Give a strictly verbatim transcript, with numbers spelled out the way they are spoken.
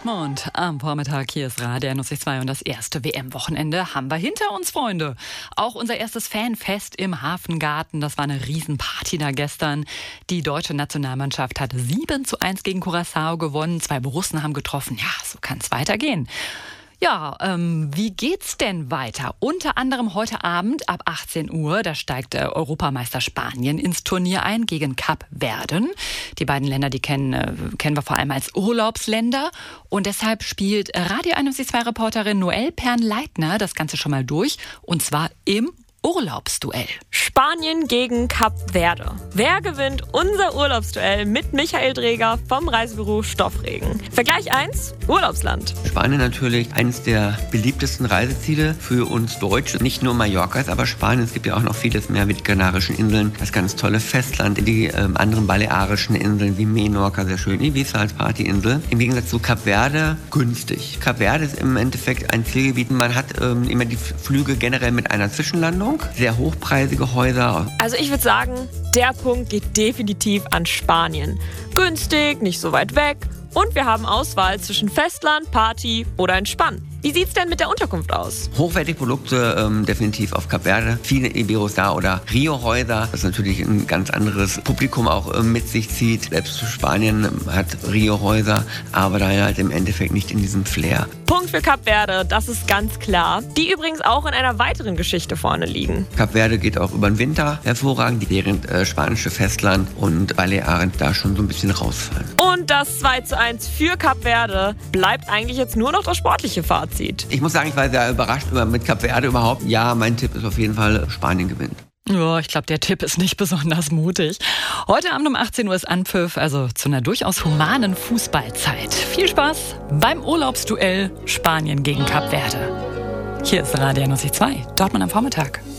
Dortmund am Vormittag. Hier ist Radio N O C zwei und das erste W M-Wochenende haben wir hinter uns, Freunde. Auch unser erstes Fanfest im Hafengarten. Das war eine Riesenparty da gestern. Die deutsche Nationalmannschaft hat sieben zu eins gegen Curaçao gewonnen. Zwei Borussen haben getroffen. Ja, so kann es weitergehen. Ja, ähm, wie geht's denn weiter? Unter anderem heute Abend ab achtzehn Uhr, da steigt äh, Europameister Spanien ins Turnier ein gegen Kap Verden. Die beiden Länder, die kennen, äh, kennen wir vor allem als Urlaubsländer. Und deshalb spielt Radio N O C zwei Reporterin Noelle Pern-Leitner das Ganze schon mal durch. Und zwar im Urlaubsduell. Spanien gegen Kap Verde. Wer gewinnt unser Urlaubsduell mit Michael Dreger vom Reisebüro Stoffregen? Vergleich eins, Urlaubsland. Spanien natürlich eines der beliebtesten Reiseziele für uns Deutsche. Nicht nur Mallorca ist aber Spanien, es gibt ja auch noch vieles mehr wie die Kanarischen Inseln, das ganz tolle Festland, die ähm, anderen balearischen Inseln wie Menorca, sehr schön, Ibiza als Partyinsel. Im Gegensatz zu Kap Verde günstig. Kap Verde ist im Endeffekt ein Zielgebiet, man hat ähm, immer die Flüge generell mit einer Zwischenlandung. Sehr hochpreisige Häuser. Also ich würde sagen, der Punkt geht definitiv an Spanien. Günstig, nicht so weit weg und wir haben Auswahl zwischen Festland, Party oder Entspannen. Wie sieht's denn mit der Unterkunft aus? Hochwertige Produkte ähm, definitiv auf Kap Verde. Viele Iberostar oder Rio-Häuser, das natürlich ein ganz anderes Publikum auch äh, mit sich zieht. Selbst Spanien hat Rio-Häuser, aber da halt im Endeffekt nicht in diesem Flair. Punkt für Kap Verde, das ist ganz klar. Die übrigens auch in einer weiteren Geschichte vorne liegen. Kap Verde geht auch über den Winter hervorragend, während äh, spanische Festland und Balearen da schon so ein bisschen rausfallen. Und das zwei zu eins für Kap Verde. Bleibt eigentlich jetzt nur noch das sportliche Fazit. Ich muss sagen, ich war sehr überrascht mit Kap Verde überhaupt. Ja, mein Tipp ist auf jeden Fall, Spanien gewinnt. Ja, ich glaube, der Tipp ist nicht besonders mutig. Heute Abend um achtzehn Uhr ist Anpfiff, also zu einer durchaus humanen Fußballzeit. Viel Spaß beim Urlaubsduell Spanien gegen Kap Verde. Hier ist Radio N O C zwei, Dortmund am Vormittag.